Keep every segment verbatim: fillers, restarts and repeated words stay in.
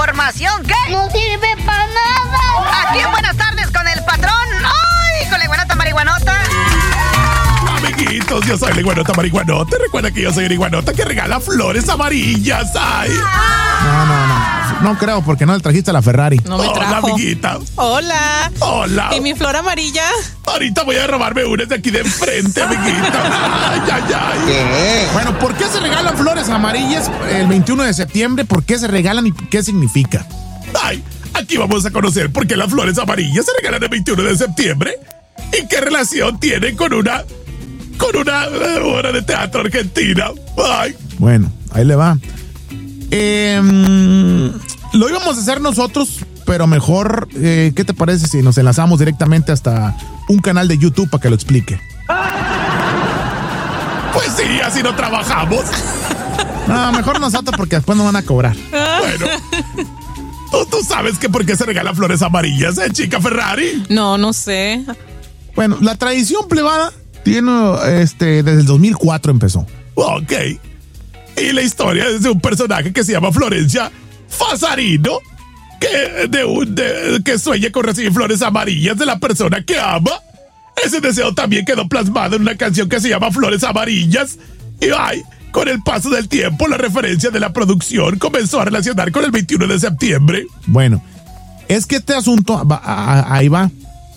información que no sirve para nada. Aquí en Buenas Tardes con el patrón. ¡Ay! Con la iguanota marihuanota. Amiguitos, yo soy la iguanota marihuanota. Recuerda que yo soy la iguanota que regala flores amarillas. ¡Ay! No, no, no. No creo, porque no le trajiste a la Ferrari. No me Hola, trajo. amiguita. Hola. Hola. ¿Y mi flor amarilla? Ahorita voy a robarme unas de aquí de enfrente, amiguita. Ay, ay, ay. ¿Qué? Bueno, ¿por qué se regalan flores amarillas el veintiuno de septiembre? ¿Por qué se regalan y qué significa? Ay, aquí vamos a conocer por qué las flores amarillas se regalan el veintiuno de septiembre y qué relación tienen con una con una uh, obra de teatro argentina. Ay. Bueno, ahí le va. Eh, lo íbamos a hacer nosotros, pero mejor, eh, ¿qué te parece si nos enlazamos directamente hasta un canal de YouTube para que lo explique? Pues sí, así no trabajamos. No, mejor nosotros porque después nos van a cobrar. Bueno, ¿tú, tú sabes que por qué se regalan flores amarillas, eh, chica Ferrari? No, no sé. Bueno, la tradición plebada tiene, este, desde el dos mil cuatro empezó. Ok. Y la historia es de un personaje que se llama Florencia Fasarino, que, de un, de, que sueña con recibir flores amarillas de la persona que ama. Ese deseo también quedó plasmado en una canción que se llama Flores Amarillas. Y ay, con el paso del tiempo, la referencia de la producción comenzó a relacionar con el veintiuno de septiembre. Bueno, es que este asunto, va, a, a, ahí va.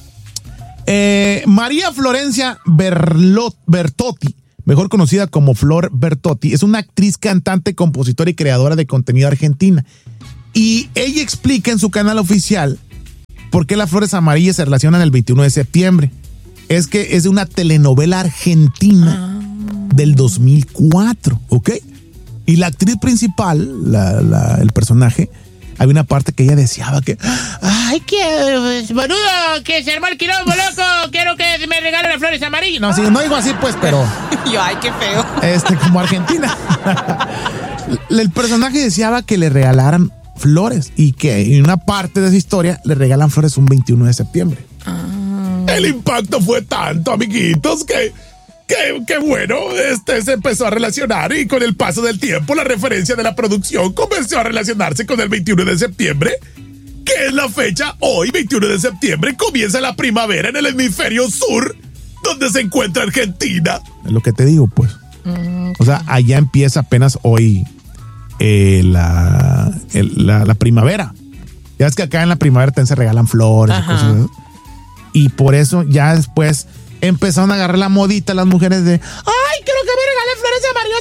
Eh, María Florencia Berlot, Bertotti, mejor conocida como Flor Bertotti, es una actriz, cantante, compositora y creadora de contenido argentina. Y ella explica en su canal oficial por qué las flores amarillas se relacionan el veintiuno de septiembre. Es que es de una telenovela argentina ah. del dos mil cuatro, ¿ok? Y la actriz principal, la, la, el personaje, había una parte que ella deseaba que... ¡Ay, qué boludo! ¡Que se armó el quilombo, loco! ¡Quiero que me regalen las flores amarillas! No, sí, no digo así, pues, pero... Yo, ¡ay, qué feo! Este, como Argentina. El personaje deseaba que le regalaran flores y que en una parte de esa historia le regalan flores un veintiuno de septiembre. Ah. El impacto fue tanto, amiguitos, que... Que, que bueno, este se empezó a relacionar y con el paso del tiempo la referencia de la producción comenzó a relacionarse con el veintiuno de septiembre, que es la fecha. Hoy, veintiuno de septiembre, comienza la primavera en el hemisferio sur, donde se encuentra Argentina. Es lo que te digo, pues. Mm, okay. O sea, allá empieza apenas hoy eh, la, el, la, la primavera. Ya es que acá en la primavera también se regalan flores. Ajá. Y cosas así. Y por eso ya después... empezaron a agarrar la modita las mujeres de ¡ay, quiero que me regalen flores amarillas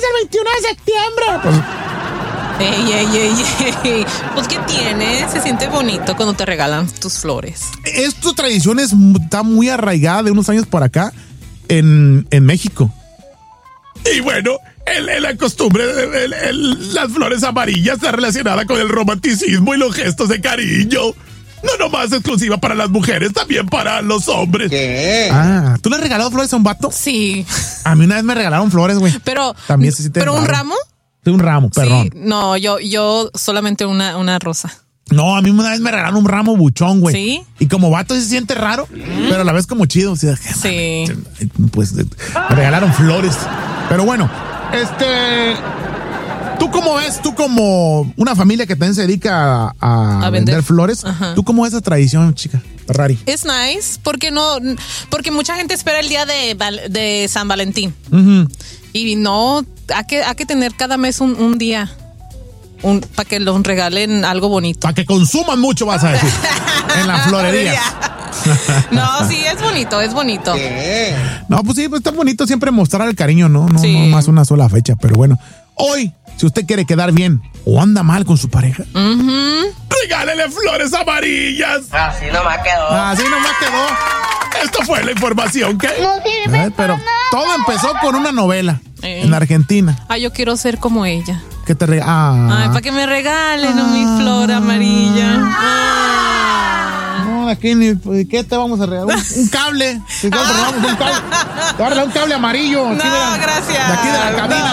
el veintiuno de septiembre! Pues, ey, ey, ey, ey. Pues, ¿qué tiene? Se siente bonito cuando te regalan tus flores. Esta tradición es, está muy arraigada de unos años por acá en, en México. Y bueno, el, el, la costumbre de el, el, las flores amarillas está relacionada con el romanticismo y los gestos de cariño. No nomás exclusiva para las mujeres, también para los hombres. ¿Qué? Ah, ¿tú le has regalado flores a un vato? Sí. A mí una vez me regalaron flores, güey. Pero, también se siente ¿pero raro. un ramo? Sí, un ramo, perdón. Sí, no, yo, yo solamente una, una rosa. No, a mí una vez me regalaron un ramo buchón, güey. ¿Sí? Y como vato se siente raro, mm. pero a la vez como chido. O sea, sí. Pues me regalaron flores. Pero bueno, este... ¿Tú cómo ves? Tú como una familia que también se dedica a, a, a vender. vender flores. Ajá. ¿Tú cómo ves esa tradición, chica? Ferrari. Es nice, porque no, porque mucha gente espera el día de, de San Valentín. Uh-huh. Y no, hay que, hay que tener cada mes un, un día un, para que los regalen algo bonito. Para que consuman mucho, vas a decir. En las florerías. No, sí, es bonito, es bonito. ¿Qué? No, pues sí, pues está bonito siempre mostrar el cariño, ¿no? No, sí. no más una sola fecha, pero bueno. Hoy, si usted quiere quedar bien o anda mal con su pareja, uh-huh. regálele flores amarillas. Así nomás quedó. Así nomás quedó. Esto fue la información que... No sirve Ay, pero para nada. Todo empezó con una novela eh. en Argentina. Ah, yo quiero ser como ella. Que te regalen. Ah. Ay, para que me regalen ah. mi flor amarilla. Ah. No, aquí ni. ¿Qué te vamos a regalar? Un, un cable. Te vamos a regalar un cable. Te voy a regalar un cable amarillo. No, aquí de la, gracias. De aquí de la cabina.